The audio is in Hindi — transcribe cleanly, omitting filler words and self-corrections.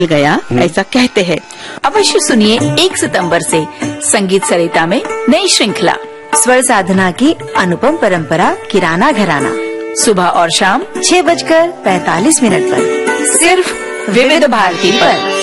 गया ऐसा कहते हैं। अवश्य सुनिए 1 सितंबर से संगीत सरिता में नई श्रृंखला स्वर साधना की अनुपम परंपरा किराना घराना सुबह और शाम 6:45 पर सिर्फ विविध भारती पर।